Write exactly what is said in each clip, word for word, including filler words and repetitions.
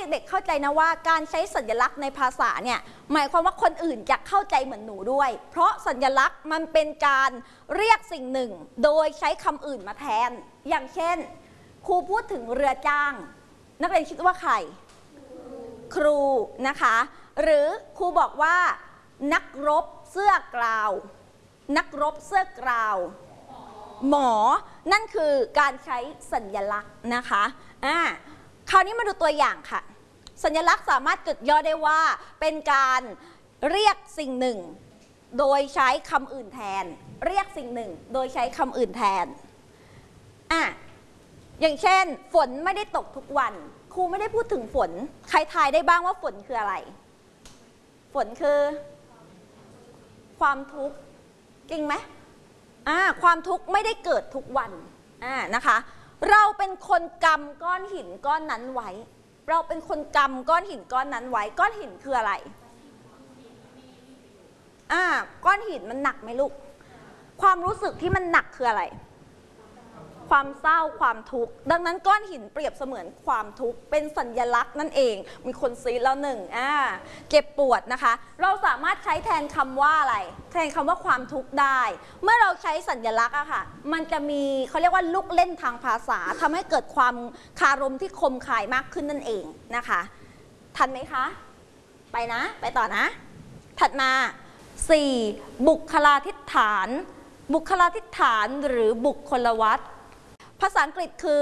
เด็กๆเข้าใจนะว่าการใช้สัญลักษณ์ในภาษาเนี่ยหมายความว่าคนอื่นจะเข้าใจเหมือนหนูด้วยเพราะสัญลักษณ์มันเป็นการเรียกสิ่งหนึ่งโดยใช้คำอื่นมาแทนอย่างเช่นครูพูดถึงเรือจ้างนักเรียนคิดว่าใครครูนะคะหรือครูบอกว่านักรบเสื้อกราวนักรบเสื้อกราวหมอนั่นคือการใช้สัญลักษณ์นะคะอ่าคราวนี้มาดูตัวอย่างค่ะสัญลักษณ์สามารถจดย่อได้ว่าเป็นการเรียกสิ่งหนึ่งโดยใช้คำอื่นแทนเรียกสิ่งหนึ่งโดยใช้คำอื่นแทนอ่ะอย่างเช่นฝนไม่ได้ตกทุกวันครูไม่ได้พูดถึงฝนใครทายได้บ้างว่าฝนคืออะไรฝนคือความทุกข์จริงไหมอ่าความทุกข์ไม่ได้เกิดทุกวันอ่านะคะเราเป็นคนกำก้อนหินก้อนนั้นไว้เราเป็นคนกำก้อนหินก้อนนั้นไว้ก้อนหินคืออะไรอ่าก้อนหินมันหนักไหมลูกความรู้สึกที่มันหนักคืออะไรความเศร้าความทุกข์ดังนั้นก้อนหินเปรียบเสมือนความทุกข์เป็นสัญลักษณ์นั่นเองมีคนซีแล้วหนึ่งอ่าเจ็บปวดนะคะเราสามารถใช้แทนคำว่าอะไรแทนคำว่าความทุกข์ได้เมื่อเราใช้สัญลักษณ์อะค่ะมันจะมีเขาเรียกว่าลูกเล่นทางภาษาทำให้เกิดความคารมที่คมคายมากขึ้นนั่นเองนะคะทันไหมคะไปนะไปต่อนะถัดมาสี่บุคลาธิฐานบุคลาธิฐานหรือบุคคลวัตรภาษาอังกฤษคือ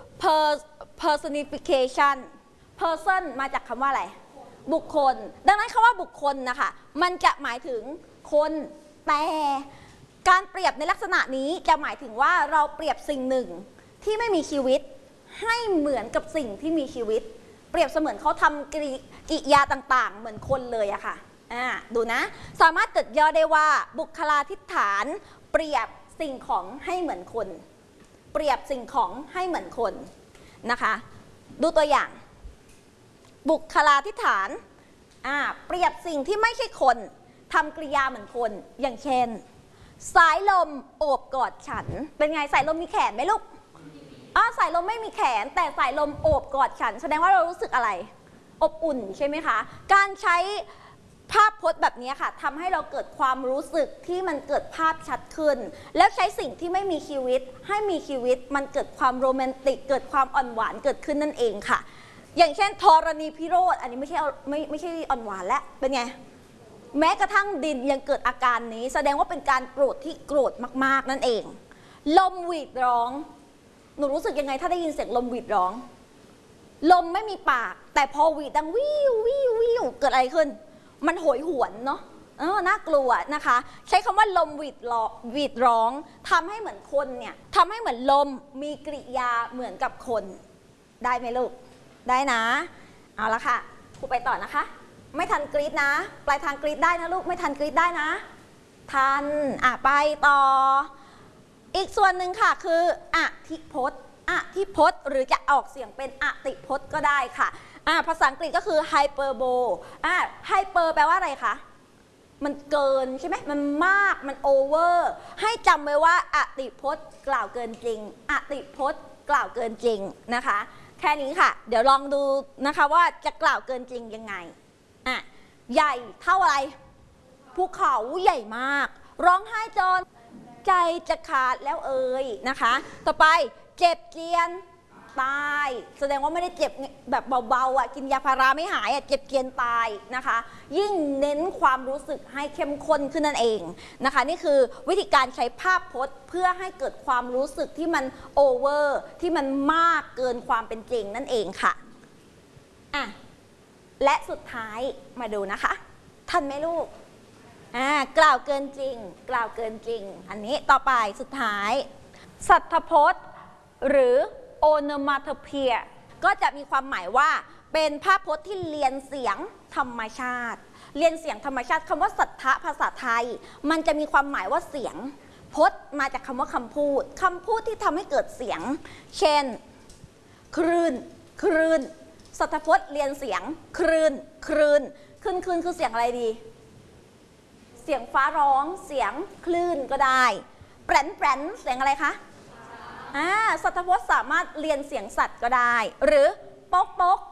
personification person มาจากคำว่าอะไรบุคคลดังนั้นคำว่าบุคคลนะคะมันจะหมายถึงคนแต่การเปรียบในลักษณะนี้จะหมายถึงว่าเราเปรียบสิ่งหนึ่งที่ไม่มีชีวิตให้เหมือนกับสิ่งที่มีชีวิตเปรียบเสมือนเขาทำกิริยาต่างๆเหมือนคนเลยอะค่ะอ่าดูนะสามารถจดย่อได้ว่าบุคลาธิฐานเปรียบสิ่งของให้เหมือนคนเปรียบสิ่งของให้เหมือนคนนะคะดูตัวอย่างบุคลาธิฐานอ่าเปรียบสิ่งที่ไม่ใช่คนทำกริยาเหมือนคนอย่างเช่นสายลมโอบกอดฉันเป็นไงสายลมมีแขนไหมลูกอ๋อสายลมไม่มีแขนแต่สายลมโอบกอดฉันแสดงว่าเรารู้สึกอะไรอบอุ่นใช่ไหมคะการใช้ภาพพจน์แบบนี้ค่ะทำให้เราเกิดความรู้สึกที่มันเกิดภาพชัดขึ้นแล้วใช้สิ่งที่ไม่มีชีวิตให้มีชีวิตมันเกิดความโรแมนติกเกิดความอ่อนหวานเกิดขึ้นนั่นเองค่ะอย่างเช่นธรณีพิโรธอันนี้ไม่ใช่ไม่ไม่ใช่อ่อนหวานแล้วเป็นไงแม้กระทั่งดินยังเกิดอาการนี้แสดงว่าเป็นการโกรธที่โกรธมากๆนั่นเองลมหวีดร้องหนูรู้สึกยังไงถ้าได้ยินเสียงลมหวีดร้องลมไม่มีปากแต่พอหวีดดังวิววิววิวเกิดอะไรขึ้นมันโหยหวนเนาะเออน่ากลัวนะคะใช้คำว่าลมหวีดร้องหวีดร้องทำให้เหมือนคนเนี่ยทำให้เหมือนลมมีกริยาเหมือนกับคนได้ไหมลูกได้นะเอาละค่ะครูไปต่อนะคะไม่ทันกรีดนะปลายทางกรีดได้นะลูกไม่ทันกรีดได้นะทันอ่ะไปต่ออีกส่วนหนึ่งค่ะคืออธิพจน์อธิพจน์หรือจะออกเสียงเป็นอติพจน์ก็ได้ค่ะอ่าภาษาอังกฤษก็คือ hyperbole อ่า hyper แปลว่าอะไรคะมันเกินใช่ไหมมันมากมัน over ให้จำไว้ว่าอติพจน์กล่าวเกินจริงอติพจน์กล่าวเกินจริงนะคะแค่นี้ค่ะเดี๋ยวลองดูนะคะว่าจะกล่าวเกินจริงยังไงอ่ะใหญ่เท่าอะไรภูเขาใหญ่มากร้องไห้จนใจจะขาดแล้วเอ่ยนะคะต่อไปเจ็บเจียนตายแสดงว่าไม่ได้เจ็บแบบเบาๆอ่ะกินยาพาราไม่หายอ่ะเจ็บเจียนตายนะคะยิ่งเน้นความรู้สึกให้เข้มข้นขึ้นนั่นเองนะคะนี่คือวิธีการใช้ภาพพจน์เพื่อให้เกิดความรู้สึกที่มันโอเวอร์ที่มันมากเกินความเป็นจริงนั่นเองค่ะอ่ะและสุดท้ายมาดูนะคะทันไหมลูกอ่ากล่าวเกินจริงกล่าวเกินจริงอันนี้ต่อไปสุดท้ายสัทธพจน์หรือโอโนมาโทเพียก็จะมีความหมายว่าเป็นภาพพจน์ที่เรียนเสียงธรรมชาติเรียนเสียงธรรมชาติคำว่าสัทธะภาษาไทยมันจะมีความหมายว่าเสียงพจน์มาจากคำว่าคำพูดคำพูดที่ทำให้เกิดเสียงเช่นคลื่นคลื่นสัทธพจน์เรียนเสียงคลื่นคลื่นคลื่นคลื่นคือเสียงอะไรดีเสียงฟ้าร้องเสียงคลื่นก็ได้แปรนแปรนเสียงอะไรคะอ่าสัทธพจน์สามารถเรียนเสียงสัตว์ก็ได้หรือโป๊กโป๊ก